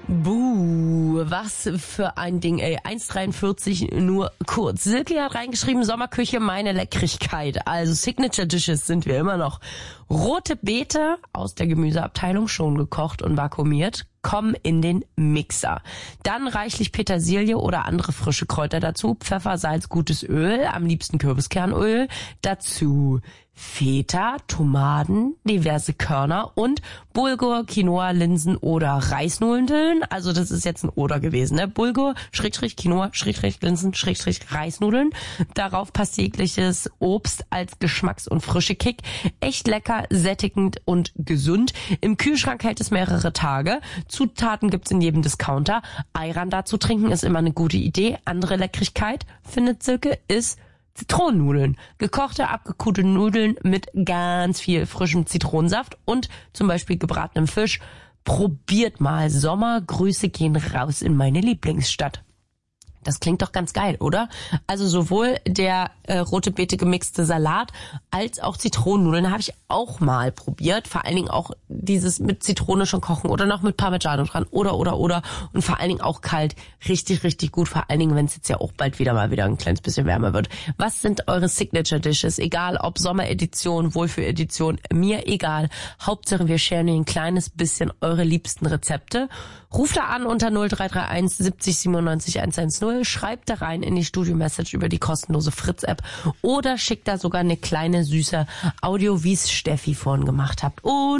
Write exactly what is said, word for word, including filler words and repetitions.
Buh, was für ein Ding, ey. eins dreiundvierzig nur kurz. Silke hat reingeschrieben, Sommerküche, meine Leckrigkeit. Also Signature Dishes sind wir immer noch. Rote Beete aus der Gemüseabteilung, schon gekocht und vakuumiert, kommen in den Mixer. Dann reichlich Petersilie oder andere frische Kräuter dazu. Pfeffer, Salz, gutes Öl, am liebsten Kürbiskernöl. Dazu Feta, Tomaten, diverse Körner und Bulgur, Quinoa, Linsen oder Reisnudeln. Also das ist jetzt ein Oder gewesen, ne? Bulgur, Schrägstrich, Quinoa, Schrägstrich, Linsen, Schrägstrich, Reisnudeln. Darauf passt jegliches Obst als Geschmacks- und frische Kick. Echt lecker, sättigend und gesund. Im Kühlschrank hält es mehrere Tage. Zutaten gibt's in jedem Discounter. Ayran dazu trinken ist immer eine gute Idee. Andere Leckrigkeit, findet Silke, ist Zitronennudeln. Gekochte, abgekühlte Nudeln mit ganz viel frischem Zitronensaft und zum Beispiel gebratenem Fisch. Probiert mal. Sommergrüße gehen raus in meine Lieblingsstadt. Das klingt doch ganz geil, oder? Also sowohl der äh, rote Beete gemixte Salat als auch Zitronennudeln habe ich auch mal probiert. Vor allen Dingen auch dieses mit Zitrone schon kochen oder noch mit Parmigiano dran oder, oder, oder. Und vor allen Dingen auch kalt. Richtig, richtig gut. Vor allen Dingen, wenn es jetzt ja auch bald wieder mal wieder ein kleines bisschen wärmer wird. Was sind eure Signature Dishes? Egal ob Sommeredition, Wohlfühledition, mir egal. Hauptsache wir sharen ein kleines bisschen eure liebsten Rezepte. Ruft da an unter null drei drei eins siebzig siebenundneunzig hundertzehn. Schreibt da rein in die Studio-Message über die kostenlose Fritz-App oder schickt da sogar eine kleine süße Audio, wie es Steffi vorhin gemacht hat. Und